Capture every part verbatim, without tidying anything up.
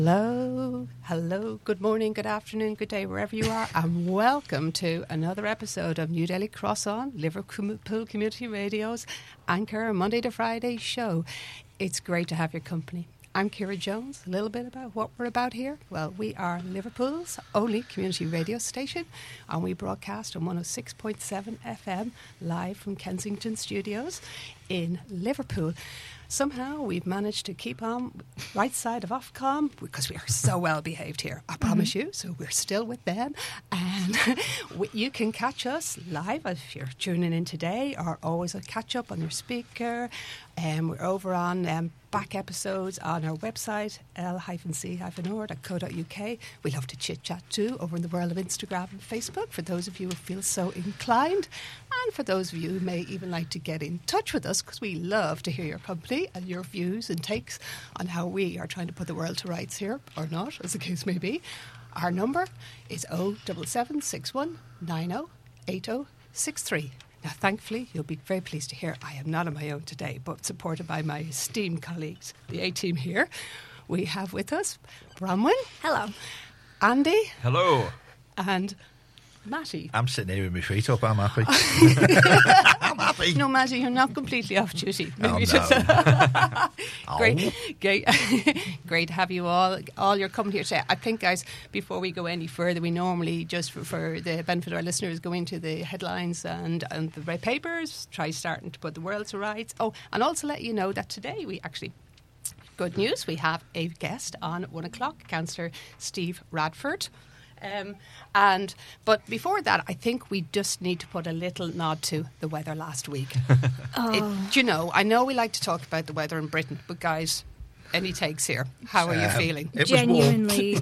Hello, hello, good morning, good afternoon, good day, wherever you are, and welcome to another episode of New Delhi Cross On, Liverpool Community Radio's Anchor Monday to Friday show. It's great to have your company. I'm Ciara Jones. A little bit about what we're about here. Well, we are Liverpool's only community radio station, and we broadcast on one oh six point seven F M live from Kensington Studios in Liverpool. Somehow we've managed to keep on right side of Ofcom because we are so well behaved here, I promise mm-hmm. you. So we're still with them. And you can catch us live if you're tuning in today, or always a catch up on your speaker. Um, we're over on um, back episodes on our website, l c o r dot co dot u k. We love to chit-chat too over in the world of Instagram and Facebook, for those of you who feel so inclined. And for those of you who may even like to get in touch with us, because we love to hear your company and your views and takes on how we are trying to put the world to rights here, or not, as the case may be. Our number is oh seven seven six one nine oh eight oh six three. Now, thankfully, you'll be very pleased to hear I am not on my own today, but supported by my esteemed colleagues, the A-team here. We have with us Bronwyn. Hello. Andy. Hello. And Matty. I'm sitting here with my feet up. I'm happy. I'm happy. No, Matty, you're not completely off duty. Oh, Maybe no. just Oh. great, great, great to have you all, all your company here today. I think, guys, before we go any further, we normally, just for, for the benefit of our listeners, go into the headlines and, and the red papers, try starting to put the world to rights. Oh, and also let you know that today we actually... Good news, we have a guest on at one o'clock, Councillor Steve Radford. Um, and But before that, I think we just need to put a little nod to the weather last week. oh. It, do you know, I know we like to talk about the weather in Britain, but guys, any takes here? How are you Um, feeling? It Genuinely.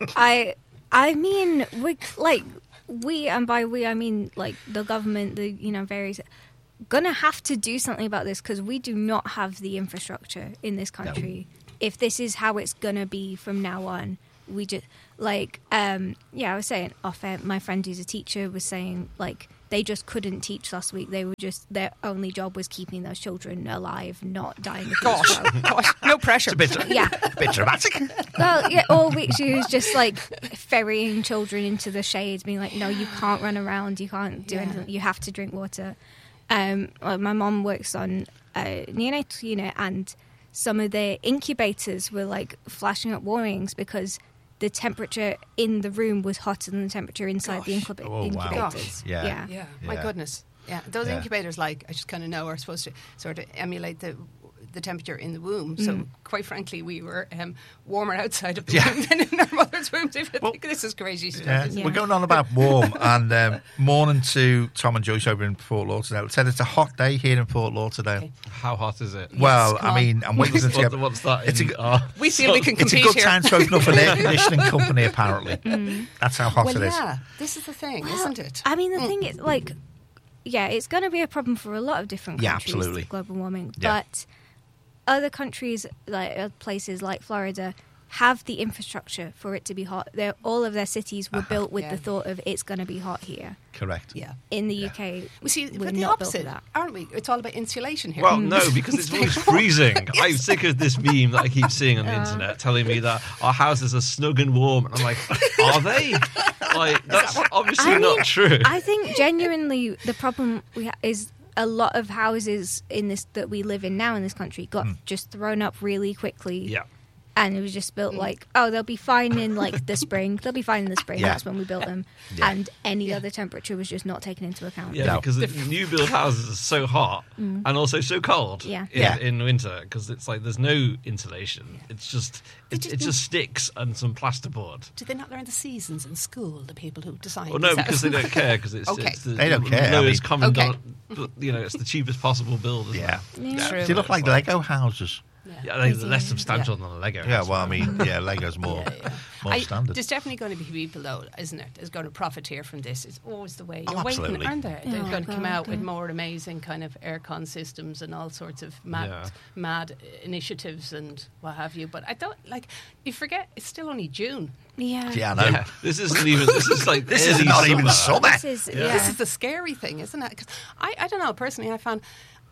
I I mean, we like, we, and by we, I mean, like, the government, the, you know, various... Gonna have to do something about this, because we do not have the infrastructure in this country. No. If this is how it's gonna be from now on, we just like um yeah I was saying off air, my friend who's a teacher was saying, like, they just couldn't teach last week. They were just, their only job was keeping those children alive, not dying of Gosh, gosh, no pressure. It's a bit, yeah a bit dramatic. Well, yeah, all week she was just like ferrying children into the shades, being like, no, you can't run around, you can't do Yeah. anything, you have to drink water. Um, well, my mom works on a neonatal unit, and some of the incubators were like flashing up warnings because the temperature in the room was hotter than the temperature inside Gosh. the incuba- Oh, wow. incubators. Yeah. yeah. Yeah, my Yeah. goodness. Yeah, those Yeah. incubators, like, I just kind of know, are supposed to sort of emulate the the temperature in the womb. So, Mm. quite frankly, we were um, warmer outside of the Yeah. womb than in our mother's wombs. If you Well, think this is crazy stuff. Yeah. isn't it? We're going on about warm, and um, morning to Tom and Joyce over in Port Lauderdale. It said it's a hot day here in Port Lauderdale. Okay. How hot is it? Well, Yes, come I on. mean, I'm waiting to What, get... what's that? It's in, a- uh, We feel we can It's a compete good here. time to open up an air conditioning company, apparently. That's how hot Well, it is. yeah, this is the thing, Well, isn't it? I mean, the thing is, like, yeah, it's going to be a problem for a lot of different Yeah, countries, absolutely. global warming. Yeah. But other countries, like uh, places like Florida, have the infrastructure for it to be hot. They're, all of their cities were Uh-huh. built with Yeah. the thought of it's going to be hot here. Correct. Yeah. In the Yeah. U K, We see, we're we're the not built for opposite, that. aren't we? It's all about insulation here. Well, no, because it's always freezing. I'm sick of this meme that I keep seeing on the internet telling me that our houses are snug and warm. And I'm like, are they? Like, that's obviously I mean, not true. I think genuinely the problem we ha- is a lot of houses in this that we live in now in this country got just thrown up really quickly. Yeah. And it was just built like, oh, they'll be fine in like the spring. They'll be fine in the spring. Yeah. That's when we built them. Yeah. And any Yeah. other temperature was just not taken into account. Yeah, No. because the new build houses are so hot and also so cold Yeah. in, Yeah. in winter because it's like there's no insulation. It's just They it, just it need- just sticks and some plasterboard. Do they not learn the seasons in school, the people who design Well, no, these because they houses? don't care because it's, Okay. it's the They don't care, I lowest mean- common Okay. denominator. You know, it's the cheapest possible build. Isn't Yeah. it? Yeah. True. They look like Lego houses. Yeah, they're Easy. less substantial than a Lego. Yeah, house, well, I man. mean, yeah, Lego's more, Yeah, yeah. more I- standard. There's definitely going to be people, though, isn't it? There's going to profiteer from this. It's always the way. Oh, You're waiting, absolutely. aren't there? They're Oh, going to come God, out with yeah. more amazing kind of aircon systems and all sorts of mad, Yeah. mad initiatives and what have you. But I don't like. You forget it's still only June. Yeah. Yeah, I know. Yeah, this isn't even. This is like This is early not even summer. summer. This is, yeah. This is the scary thing, isn't it? 'Cause I, I don't know. Personally, I found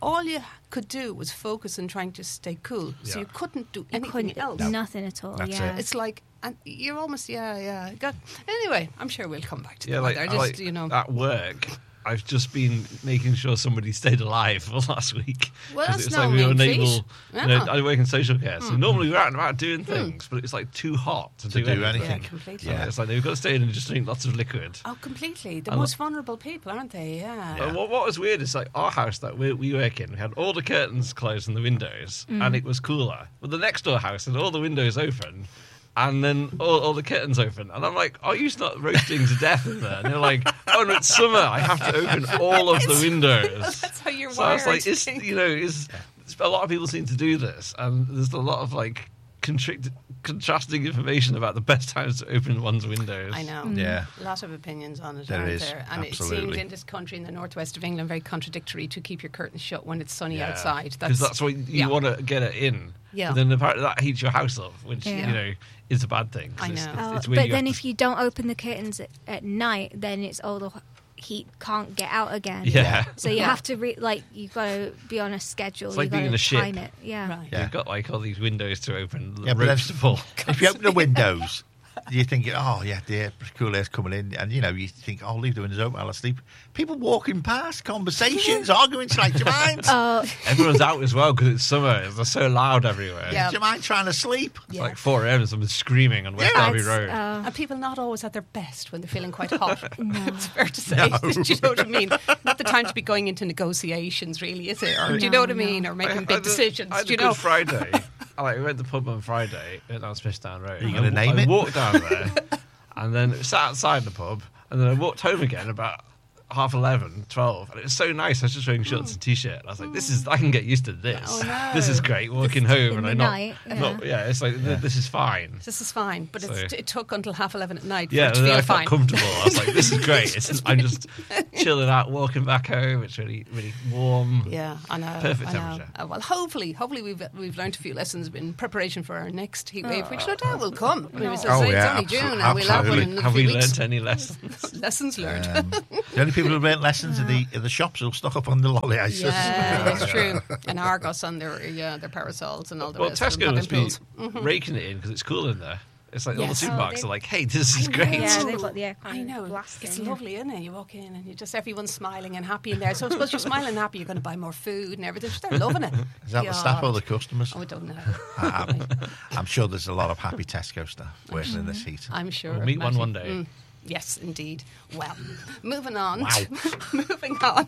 all you could do was focus on trying to stay cool. So Yeah. you couldn't do You anything couldn't- else. Nothing at all. That's yeah. it. It's like, and you're almost, yeah, yeah. Got, anyway, I'm sure we'll come back to Yeah, that. like, They're I just, like you know. at work, I've just been making sure somebody stayed alive for last week. Well, 'Cause that's it's no like we were mean unable. feat. You know, Yeah. I work in social care, so normally we're out and about doing things, but it's like too hot to, To do, do anything. anything. Yeah, completely. So Yeah. It's like they've got to stay in and just drink lots of liquid. Oh, completely. The And most look- vulnerable people, aren't they? Yeah. But what, what was weird is like our house that we, we work in, we had all the curtains closed and the windows, and it was cooler. But the next door house had all the windows open, and then all, all the curtains open. And I'm like, are you not roasting to death in there? And they're like, oh no, it's summer. I have to open all of the windows. That's how you're So I was wired. like, is you know, is a lot of people seem to do this, and there's a lot of like contrict, contrasting information about the best times to open one's windows. I know. Yeah. A lot of opinions on it, There aren't is, there? And it seems absolutely. in this country, in the northwest of England, very contradictory to keep your curtains shut when it's sunny Yeah. outside. because that's what you yeah. want to get it in. Yeah. But then apparently that heats your house up, which Yeah. you know is a bad thing. 'cause I it's- know. It's, Oh, it's weird but you then have if to- you don't open the curtains at, at night, then it's all the h- heat can't get out again. Yeah. So you Yeah. have to re- like you've got to be on a schedule. It's like you've being got in to a ship. time it. Yeah. Right. Yeah. You've got like all these windows to open, Yeah, but ropes then- to pull. If you open the windows, you're thinking, oh, yeah, the air, cool air's coming in. And, you know, you think, oh, leave the windows open, I'll sleep. People walking past, conversations, arguing, it's like, do you mind? Oh, Everyone's out as well because it's summer. They're so loud everywhere. Yeah. Do you mind trying to sleep? It's Yeah. like four a.m. and someone's screaming on West yeah, Derby it's, Road. uh, And people not always at their best when they're feeling quite hot. No. It's fair to say. No. Do you know what I mean? Not the time to be going into negotiations, really, is it? Or do you know what I No, mean? no. Or making I- I big had a- decisions. I had Do you a know? Good Friday. I like, we went to the pub on Friday down Smithstown Road. Are you I- gonna name I it? walked down there and then sat outside the pub and then I walked home again about half eleven, twelve, and it was so nice. I was just wearing shorts and t-shirt. And I was like, "This is I can get used to this. Oh, no. This is great." Walking home in and the I not, night, not, yeah, it's like th- this is fine. This is fine, but it's, So- it took until half eleven at night for Yeah, it to and then feel I felt fine. comfortable. I was like, "This is great." It's just, I'm just chilling out, walking back home. It's really, really warm. Yeah, I know. Perfect I know. temperature. Uh, well, hopefully, hopefully we've we've learned a few lessons in preparation for our next heat wave, which no doubt will come. I mean, as I Oh, say, yeah, it's only abso- June, and we'll have one in a Have few we weeks. learnt any lessons? Lessons learned. Um, the only people who learnt lessons are the, are the shops who stuck up on the lolly ices. yeah, that's true. And Argos on their yeah their parasols and all the Well, rest of them Tesco having must be pools. raking it in because it's cool in there. It's like Yes. all the Oh, supermarkets they- are like, "Hey, this is great." yeah, they've got the aircon I know. blasting, It's yeah. lovely, isn't it? You walk in and you just everyone's smiling and happy in there. So I suppose you're smiling and happy. You're going to buy more food and everything. They're loving it. Is that the staff or God. the customers? Oh, I don't know. I'm, I'm sure there's a lot of happy Tesco staff working in this heat. I'm sure. We'll meet one Matty. one day. Mm. Yes, indeed. Well, moving on. Wow. moving on.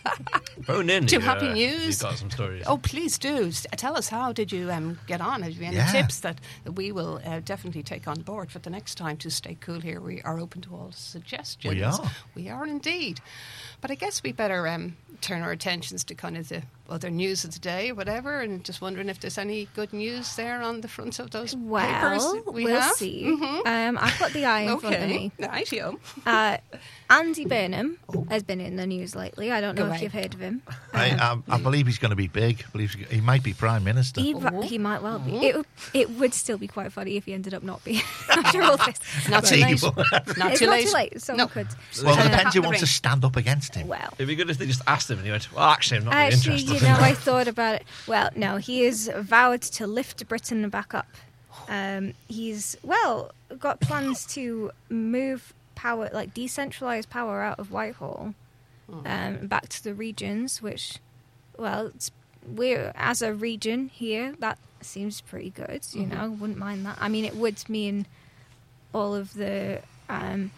Phone in. To if you, happy uh, if news. You've got some stories. Oh, please do. S- Tell us, how did you um, get on? Have you any Yeah. tips that, that we will uh, definitely take on board for the next time to stay cool here? We are open to all suggestions. We are. We are indeed. But I guess we better um, turn our attentions to kind of the other news of the day, whatever, and just wondering if there's any good news there on the front of those Well, papers we we'll have. see. Mhm. Um, I've got the eye in front of Okay. me. Right, yo. Uh, Andy Burnham has been in the news lately. I don't know Go if away. you've heard of him. I, I, I believe he's going to be big. I believe he might be Prime Minister. He, Oh. he might well be. It, would- it would still be quite funny if he ended up not being after all this. Not That's too late. evil. Not It's too not late. too late. Someone No. could. Well, Uh, it depends who the wants to ring. stand up against him. Well, It'd be good if they just asked him and he went, "Well, actually, I'm not really actually, interested." you know, I thought about it. Well, no, he is vowed to lift Britain back up. Um, he's, well, got plans to move power, like decentralise power out of Whitehall um, back to the regions, which, well, it's, we're, as a region here, that seems pretty good, you Mhm. know, wouldn't mind that. I mean, it would mean all of the... Um,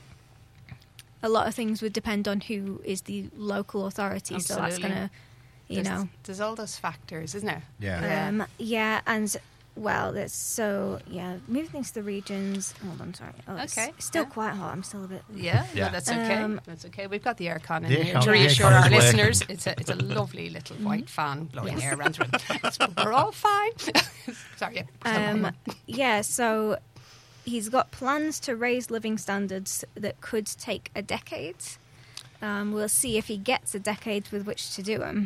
a lot of things would depend on who is the local authority, so that's Absolutely. going to, you there's, know... there's all those factors, isn't there? Yeah. Yeah. Um, yeah, and well, that's so yeah. Moving things to the regions. Hold on, sorry. Oh, it's, Okay, it's still yeah. quite hot. I'm still a bit. Yeah, Yeah. No, that's okay. Um, that's okay. We've got the aircon in The here aircon- to the reassure aircon our is working. listeners. It's a it's a lovely little white fan blowing Yes. air around the room. It's- We're all fine. Sorry. Yeah. Um, yeah. So he's got plans to raise living standards that could take a decade. Um, we'll see if he gets a decade with which to do them.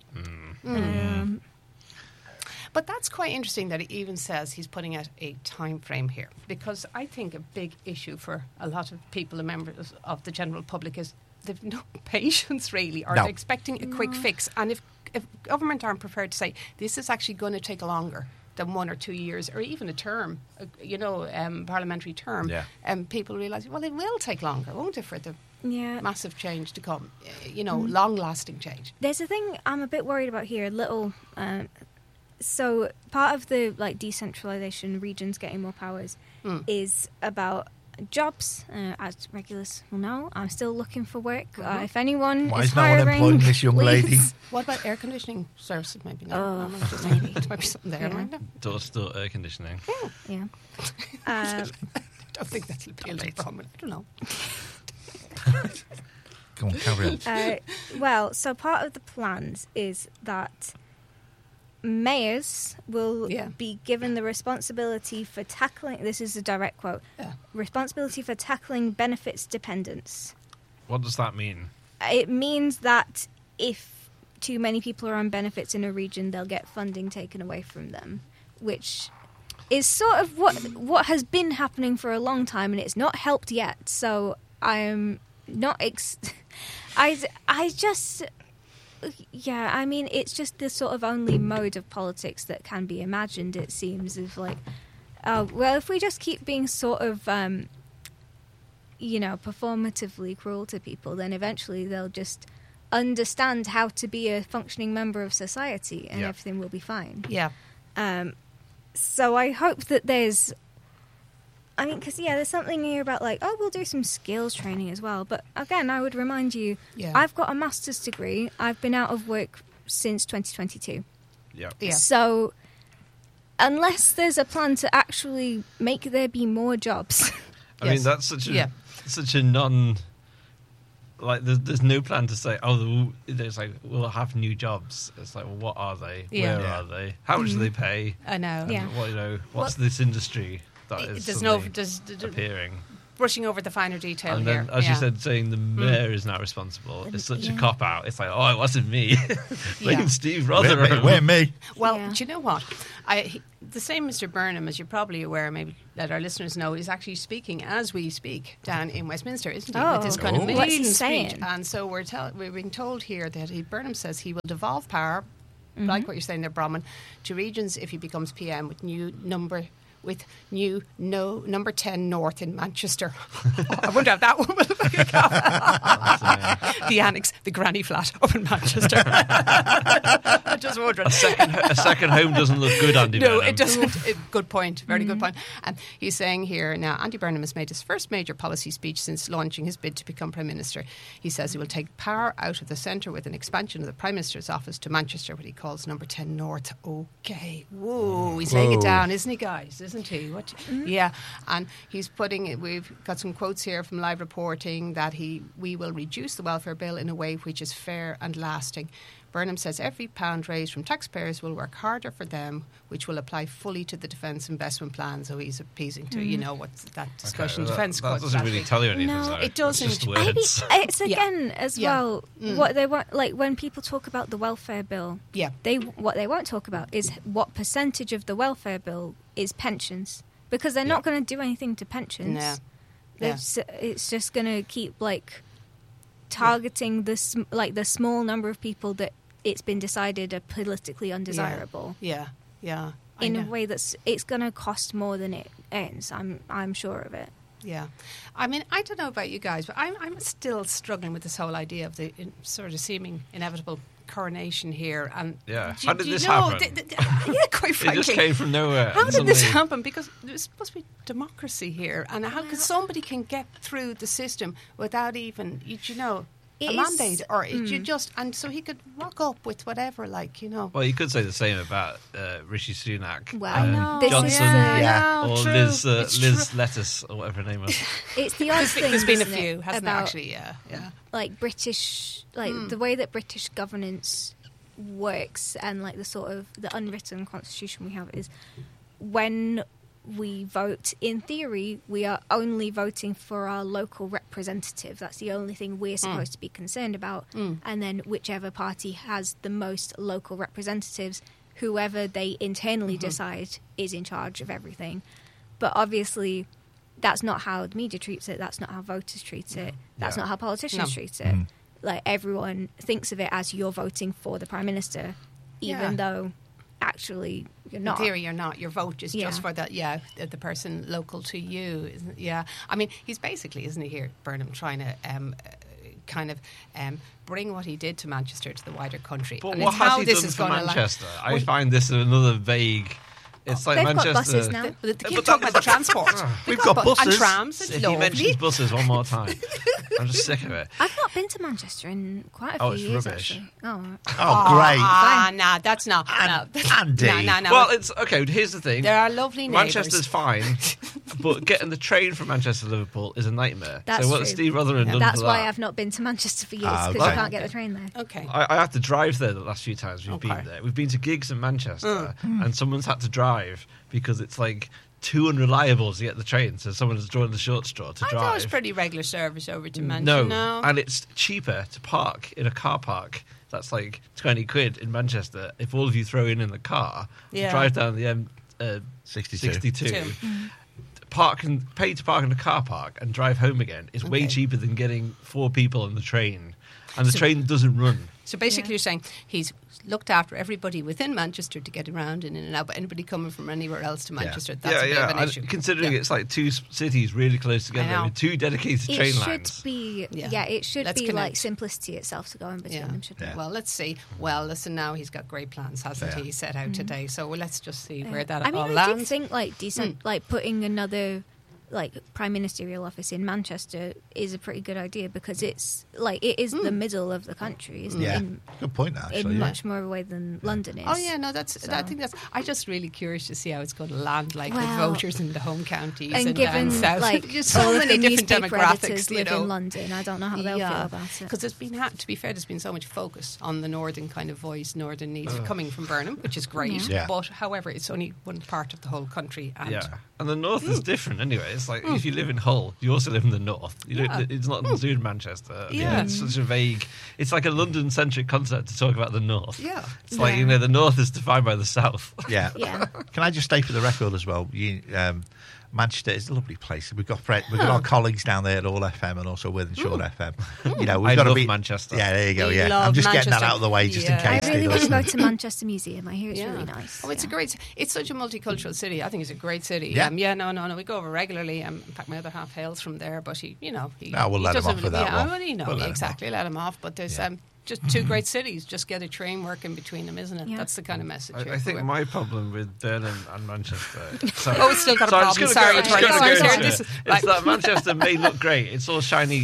Um, But that's quite interesting that he even says he's putting out a time frame here, because I think a big issue for a lot of people and members of the general public is they've no patience really, or No. they're expecting a quick fix. And if if government aren't prepared to say this is actually going to take longer than one or two years, or even a term, uh, you know, um, parliamentary term, Yeah. and people realise, well, it will take longer, won't it, for the Yeah. massive change to come, uh, you know, long-lasting change. There's a thing I'm a bit worried about here. A little. Um, so part of the like decentralization, regions getting more powers, Mm. is about jobs. Uh, as regulars will know, I'm still looking for work. Uh, if anyone Why is is no one hiring, employing this young lady? please. What about air conditioning services? Maybe not. Oh, I'm just saying, there might be something there. Yeah. Might not. Door-to-door air conditioning. Yeah. Um, I don't think that's appeal to Bromwell. I don't know. Come on, carry on. Uh, well, so part of the plans is that mayors will Yeah. be given the responsibility for tackling, this is a direct quote, Yeah. responsibility for tackling benefits dependence. What does that mean? It means that if too many people are on benefits in a region, they'll get funding taken away from them, which is sort of what what has been happening for a long time, and it's not helped yet. So I'm not... Ex- I, I just... Yeah, I mean, it's just the sort of only mode of politics that can be imagined, it seems, of like, oh, well, if we just keep being sort of, um, you know, performatively cruel to people, then eventually they'll just understand how to be a functioning member of society and Yeah. everything will be fine. Yeah. Um, so I hope that there's... I mean, because, yeah, there's something here about, like, oh, we'll do some skills training as well. But, again, I would remind you, Yeah. I've got a master's degree. I've been out of work since twenty twenty-two. Yeah. Yeah. So, unless there's a plan to actually make there be more jobs... I Yes. mean, that's such a Yeah. such a non. Like, there's, there's no plan to say, oh, the- there's like we'll have new jobs. It's like, well, what are they? Yeah. Where Yeah. are they? How much do they pay? I know. And Yeah. what you know? What's Well, this industry that is There's no... suddenly There's, there's, appearing? brushing over the finer detail And here. then, as yeah. you said, saying the mayor is now responsible. It's such Yeah. a cop out. It's like, oh, it wasn't me. Blame Yeah. Steve Where, Rotherham. me? Where me? Well, Yeah. do you know what? I, he, the same Mister Burnham, as you're probably aware, maybe that our listeners know, is actually speaking as we speak down in Westminster, isn't he? Oh. With this kind of Oh. What's he maiden saying? speech. And so we're, tell, we're being told here that he, Burnham says he will devolve power, like what you're saying there, Bronwyn, to regions if he becomes P M with new number... with new no number ten North in Manchester. I wonder if that one will the annex, the granny flat up in Manchester. I just wondering. A second, a second home doesn't look good, Andy No, Burnham. it doesn't. It, good point. Very good point. And he's saying here now, Andy Burnham has made his first major policy speech since launching his bid to become Prime Minister. He says he will take power out of the centre with an expansion of the Prime Minister's office to Manchester, what he calls number ten North. Okay. Whoa. He's laying it Whoa. down, isn't he, guys? Isn't he? What? Yeah. And he's putting it, we've got some quotes here from live reporting that he we will reduce the welfare bill in a way which is fair and lasting. Burnham says every pound raised from taxpayers will work harder for them, which will apply fully to the defence investment plan. So he's appeasing to, you know, what's that discussion, Okay, well, defence that, that cuts doesn't last really week. tell you anything. No, though. it It's doesn't. just Maybe words. it's Yeah. again as Yeah. well what they want. Like when people talk about the welfare bill, Yeah. they what they won't talk about is what percentage of the welfare bill is pensions, because they're not Yeah. going to do anything to pensions. No. They're Yeah. s- It's just going to keep like targeting the sm- like the small number of people that it's been decided are politically undesirable Yeah, yeah. I in a know. way that's it's going to cost more than it earns. I'm I'm sure of it. Yeah. I mean, I don't know about you guys, but I'm, I'm still struggling with this whole idea of the in, sort of seeming inevitable coronation here. And Yeah. do- How do did you this know, happen? th- th- th- yeah, quite It frankly. just came from nowhere. How and did this suddenly- happen? Because there's supposed to be democracy here, and how can somebody can get through the system without even, you you know, It a is- mandate, or it you mm. just and so he could rock up with whatever, like you know. Well, you could say the same about uh, Rishi Sunak. Well, um, I know. This is, Johnson, uh, Yeah. or true. Liz, uh, It's Liz true. Lettuce, or whatever her name was. It's the odd There's, thing. there's been a isn't few, it, hasn't there, about actually? Yeah, yeah. like British, like the way that British governance works, and like the sort of the unwritten constitution we have is when we vote, in theory, we are only voting for our local representative. That's the only thing we're supposed to be concerned about. And then whichever party has the most local representatives, whoever they internally decide is in charge of everything. But obviously, that's not how the media treats it. That's not how voters treat it. That's Yeah. not how politicians No. treat it. like everyone thinks of it as you're voting for the prime minister, even Yeah. though actually you're not. In theory, you're not. Your vote is Yeah. just for the yeah the, the person local to you. Isn't, yeah, I mean, he's basically, isn't he, here, Burnham, trying to um, uh, kind of um, bring what he did to Manchester to the wider country. But and what it's has how he this done is for going to Manchester? I Well, find this another vague. It's like They've got Manchester. buses now. But they keep But talking that- about the transport. We've They've got bu- and buses. trams. It's If he lovely. mentions buses one more time, I'm just sick of it. I've not been to Manchester in quite a Oh, few it's years. rubbish. Actually. Oh, right. Oh, great. Ah, nah, that's not. An- no. Andy. No, no, no. Well, it's okay. Here's the thing. there are lovely neighbours. Manchester's fine, but getting the train from Manchester to Liverpool is a nightmare. That's so what true. has Steve Rutherford done That's for why that? I've not been to Manchester for years Ah, because okay. you can't get the train there. Okay. I, I had to drive there the last few times we've Okay. been there. We've been to gigs in Manchester, Mm. and someone's had to drive because it's like too unreliable to get the train. So someone has drawn the short straw to I drive. thought it was pretty regular service over to Manchester. No. and it's cheaper to park in a car park. That's like twenty quid in Manchester. If all of you throw in in the car, Yeah. drive down the M uh, sixty-two. sixty-two, Two. park and pay to park in a car park and drive home again is way Okay. cheaper than getting four people on the train, and the So- train doesn't run. So basically, Yeah. you're saying he's looked after everybody within Manchester to get around and in and out, but anybody coming from anywhere else to Manchester, that's yeah, a bit yeah. of an and issue. considering Yeah. it's like two s- cities really close together know. with two dedicated It train should lines. be, Yeah. yeah, it should Let's be connect. like simplicity itself to go in between Yeah. them, shouldn't Yeah. it? Well, let's see. Well, listen, now he's got great plans, hasn't Yeah. he? Set out today. So well, let's just see where that I mean, all I did lands. think like decent, like putting another like prime ministerial office in Manchester is a pretty good idea because it's like it is the middle of the country, isn't Yeah. it? In, Good point, actually. in yeah. much more of a way than London is. Oh yeah, no, that's. So- I think that's. I'm just really curious to see how it's going to land, like with Well, voters in the home counties and and, given down south. like Just all so of many the different newspaper demographics, editors you live know. in London, I don't know how they'll feel about it. Because there's been, to be fair, there's been so much focus on the northern kind of voice, northern needs coming from Burnham, which is great. Yeah. Yeah. But however, it's only one part of the whole country. And Yeah, and the north Hmm. is different anyway. It's like if you live in Hull, you also live in the north. You don't, Yeah. It's not included Manchester. I mean, Yeah. it's such a vague. It's like a London-centric concept to talk about the north. Yeah. it's like Yeah. you know the north is defined by the south. Yeah. Yeah. Can I just stay for the record as well? You, um, Manchester is a lovely place. We've got friend, we've got our colleagues down there at All F M and also Withenshaw F M. You know, we've I got to love be Manchester. Yeah, there you go. We Yeah, love I'm just getting that Manchester. out of the way just Yeah. in I case. really they want to listen. go to Manchester Museum. I hear it's Yeah. really nice. Oh, it's yeah. a great. It's such a multicultural city. I think it's a great city. Yeah. Um, yeah. No. No. No. We go over regularly. Um, in fact, my other half hails from there, but he, you know, he. Ah, we'll he let him doesn't off with that yeah, one. well, you know, We'll let him exactly. Let him off. But there's Yeah. um, just two great cities. Just get a train working between them, isn't it? Yeah. That's the kind of message. I, here. I think We're- my problem with Burnham and Manchester. Sorry. Oh, it's still got a So I'm just problem. gonna Sorry, go, I'm just Tony. gonna Sorry, go sorry. to This it. is- It's right. that Manchester may look great. It's all shiny,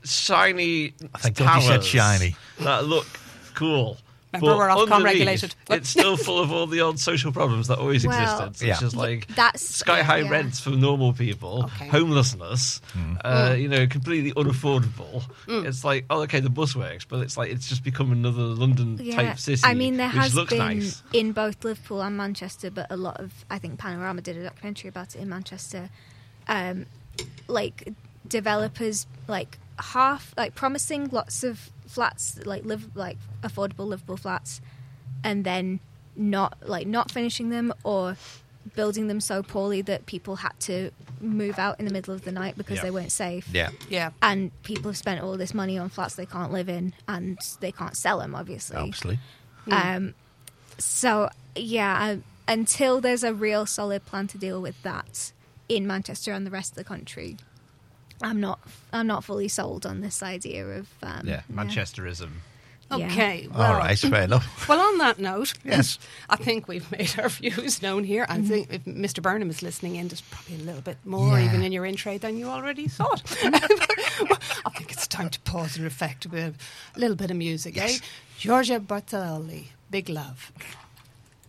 shiny Thank God you said towers shiny. that look cool. Remember, But we're Ofcom underneath, regulated. It's still full of all the old social problems that always Well, existed, such Yeah. as like That's sky high yeah. rents for normal people, Okay. homelessness, uh, you know, completely unaffordable. Mm. It's like, oh, okay, the bus works, but it's like it's just become another London Yeah. type city. I mean, there which has looks been nice. in both Liverpool and Manchester, but a lot of I think Panorama did a documentary about it in Manchester. Um, like developers, like half like promising lots of flats, like live like affordable livable flats, and then not like not finishing them or building them so poorly that people had to move out in the middle of the night because Yeah. they weren't safe. Yeah. Yeah. And people have spent all this money on flats they can't live in, and they can't sell them, obviously. Obviously. Um, so yeah, I, until there's a real solid plan to deal with that in Manchester and the rest of the country, I'm not. I'm not fully sold on this idea of um, Yeah, Manchesterism. Yeah. Okay. Well, All right, fair enough. Well, on that note, Yes. I think we've made our views known here. I think if Mister Burnham is listening in, there's probably a little bit more Yeah. even in your intro than you already thought. I think it's time to pause and reflect a bit, a little bit of music, Yes. eh? Giorgia Bartolli, Big Love.